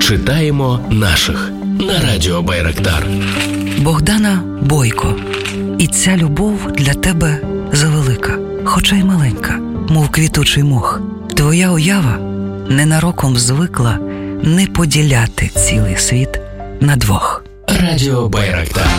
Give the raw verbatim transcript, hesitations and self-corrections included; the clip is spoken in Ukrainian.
Читаємо наших на Радіо Байрактар. Богдана Бойко. І ця любов для тебе завелика, хоча й маленька, мов квітучий мох. Твоя уява ненароком звикла не поділяти цілий світ на двох. Радіо Байрактар.